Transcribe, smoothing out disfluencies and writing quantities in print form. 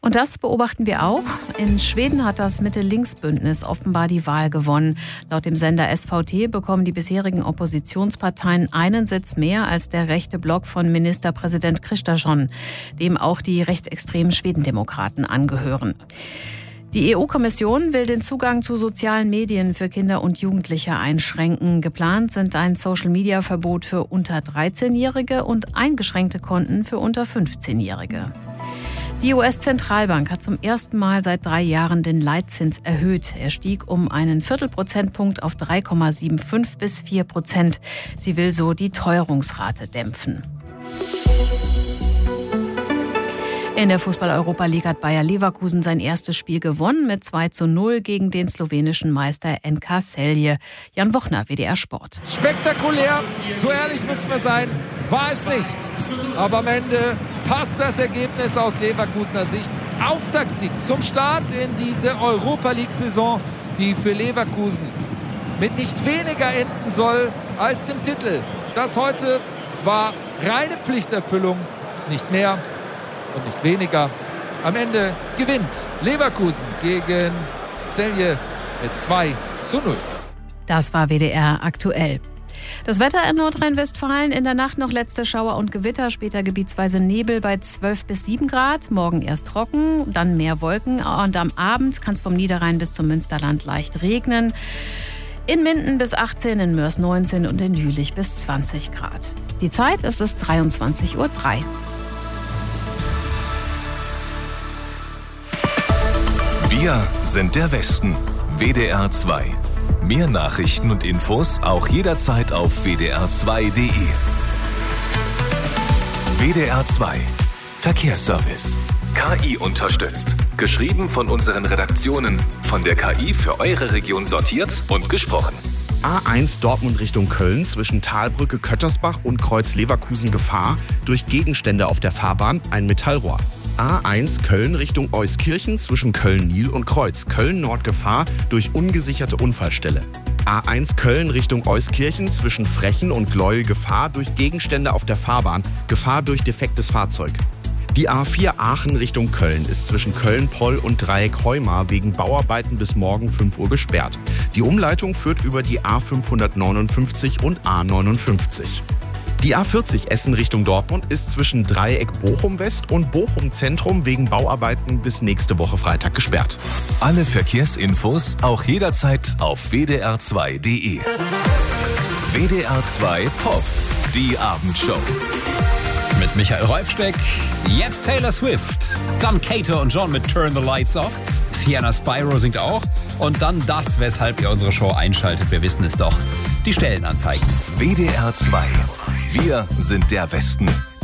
Und das beobachten wir auch. In Schweden hat das Mitte-Links-Bündnis offenbar die Wahl gewonnen. Laut dem Sender SVT bekommen die bisherigen Oppositionsparteien einen Sitz mehr als der rechte Block von Ministerpräsident Kristersson, dem auch die rechtsextremen Schwedendemokraten angehören. Die EU-Kommission will den Zugang zu sozialen Medien für Kinder und Jugendliche einschränken. Geplant sind ein Social-Media-Verbot für unter 13-Jährige und eingeschränkte Konten für unter 15-Jährige. Die US-Zentralbank hat zum ersten Mal seit 3 Jahren den Leitzins erhöht. Er stieg um einen Viertelprozentpunkt auf 3,75 bis 4%. Sie will so die Teuerungsrate dämpfen. In der Fußball-Europa League hat Bayer Leverkusen sein erstes Spiel gewonnen mit 2:0 gegen den slowenischen Meister NK Celje. Jan Wochner, WDR Sport. Spektakulär, so ehrlich müssen wir sein, war es nicht. Aber am Ende passt das Ergebnis aus Leverkusener Sicht. Auftaktsieg zum Start in diese Europa League-Saison, die für Leverkusen mit nicht weniger enden soll als dem Titel. Das heute war reine Pflichterfüllung, nicht mehr und nicht weniger. Am Ende gewinnt Leverkusen gegen Celje mit 2:0. Das war WDR aktuell. Das Wetter in Nordrhein-Westfalen: in der Nacht noch letzte Schauer und Gewitter, später gebietsweise Nebel bei 12 bis 7 Grad. Morgen erst trocken, dann mehr Wolken und am Abend kann es vom Niederrhein bis zum Münsterland leicht regnen. In Minden bis 18, in Mörs 19 und in Jülich bis 20 Grad. Die Zeit ist es 23:03 Uhr. Wir sind der Westen. WDR 2. Mehr Nachrichten und Infos auch jederzeit auf wdr2.de. WDR 2. Verkehrsservice. KI unterstützt. Geschrieben von unseren Redaktionen. Von der KI für eure Region sortiert und gesprochen. A1 Dortmund Richtung Köln zwischen Talbrücke, Köttersbach und Kreuz Leverkusen Gefahr durch Gegenstände auf der Fahrbahn, ein Metallrohr. A1 Köln Richtung Euskirchen zwischen Köln-Nil und Kreuz. Köln-Nord Gefahr durch ungesicherte Unfallstelle. A1 Köln Richtung Euskirchen zwischen Frechen und Gleuel Gefahr durch Gegenstände auf der Fahrbahn. Gefahr durch defektes Fahrzeug. Die A4 Aachen Richtung Köln ist zwischen Köln-Poll und Dreieck Heumar wegen Bauarbeiten bis morgen 5 Uhr gesperrt. Die Umleitung führt über die A559 und A59. Die A40 Essen Richtung Dortmund ist zwischen Dreieck Bochum West und Bochum Zentrum wegen Bauarbeiten bis nächste Woche Freitag gesperrt. Alle Verkehrsinfos auch jederzeit auf wdr2.de. WDR 2 Pop, die Abendshow. Mit Michael Reufsteck, jetzt Taylor Swift, dann Cater und John mit Turn the Lights Off, Sienna Spyro singt auch und dann das, weshalb ihr unsere Show einschaltet, wir wissen es doch, die Stellenanzeigen. WDR 2. Wir sind der Westen.